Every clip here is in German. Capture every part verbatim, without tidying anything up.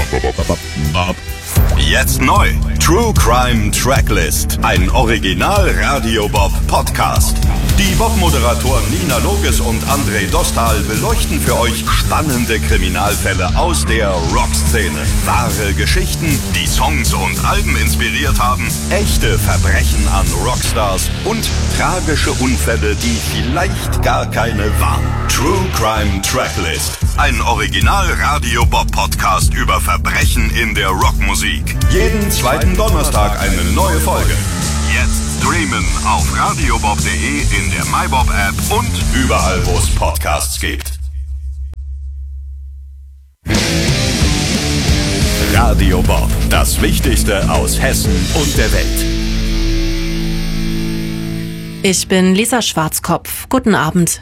Jetzt neu. True Crime Tracklist. Ein Original Radio Bob Podcast. Die Bob-Moderatoren Nina Loges und André Dostal beleuchten für euch spannende Kriminalfälle aus der Rockszene. Wahre Geschichten, die Songs und Alben inspiriert haben, echte Verbrechen an Rockstars und tragische Unfälle, die vielleicht gar keine waren. True Crime Tracklist. Ein Original Radio Bob Podcast über Verbrechen in der Rockmusik. Jeden zweiten Donnerstag eine neue Folge. Jetzt streamen auf radiobob punkt de, in der MyBob-App und überall, wo es Podcasts gibt. Radio Bob, das Wichtigste aus Hessen und der Welt. Ich bin Lisa Schwarzkopf. Guten Abend.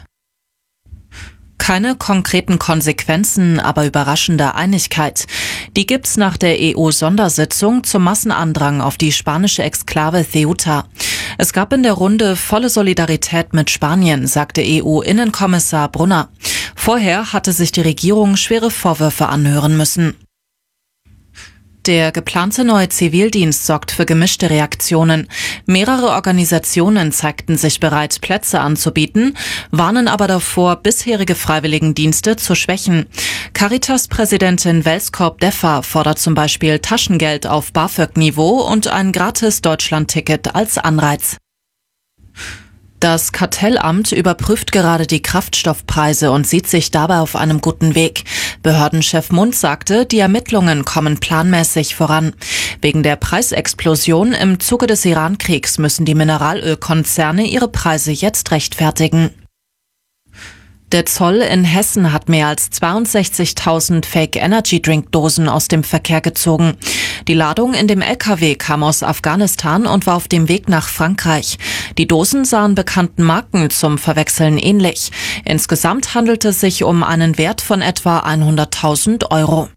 Keine konkreten Konsequenzen, aber überraschende Einigkeit. Die gibt's nach der E U-Sondersitzung zum Massenandrang auf die spanische Exklave Ceuta. Es gab in der Runde volle Solidarität mit Spanien, sagte E U-Innenkommissar Brunner. Vorher hatte sich die Regierung schwere Vorwürfe anhören müssen. Der geplante neue Zivildienst sorgt für gemischte Reaktionen. Mehrere Organisationen zeigten sich bereit, Plätze anzubieten, warnen aber davor, bisherige Freiwilligendienste zu schwächen. Caritas-Präsidentin Welskorp-Deffer fordert zum Beispiel Taschengeld auf BAföG-Niveau und ein gratis Deutschland-Ticket als Anreiz. Das Kartellamt überprüft gerade die Kraftstoffpreise und sieht sich dabei auf einem guten Weg. Behördenchef Mund sagte, die Ermittlungen kommen planmäßig voran. Wegen der Preisexplosion im Zuge des Iran-Kriegs müssen die Mineralölkonzerne ihre Preise jetzt rechtfertigen. Der Zoll in Hessen hat mehr als zweiundsechzigtausend Fake-Energy-Drink-Dosen aus dem Verkehr gezogen. Die Ladung in dem L K W kam aus Afghanistan und war auf dem Weg nach Frankreich. Die Dosen sahen bekannten Marken zum Verwechseln ähnlich. Insgesamt handelte es sich um einen Wert von etwa hunderttausend Euro.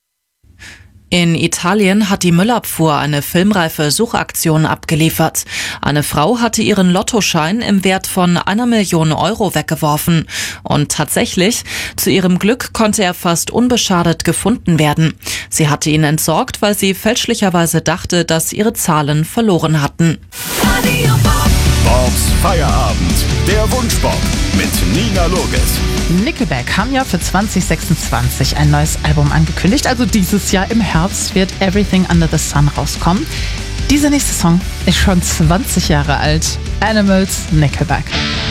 In Italien hat die Müllabfuhr eine filmreife Suchaktion abgeliefert. Eine Frau hatte ihren Lottoschein im Wert von einer Million Euro weggeworfen. Und tatsächlich, zu ihrem Glück konnte er fast unbeschadet gefunden werden. Sie hatte ihn entsorgt, weil sie fälschlicherweise dachte, dass ihre Zahlen verloren hatten. Bobs Feierabend, der Wunschbob mit Nina Loges. Nickelback haben ja für zwanzig sechsundzwanzig ein neues Album angekündigt. Also dieses Jahr im Herbst wird Everything Under the Sun rauskommen. Dieser nächste Song ist schon zwanzig Jahre alt. Animals, Nickelback.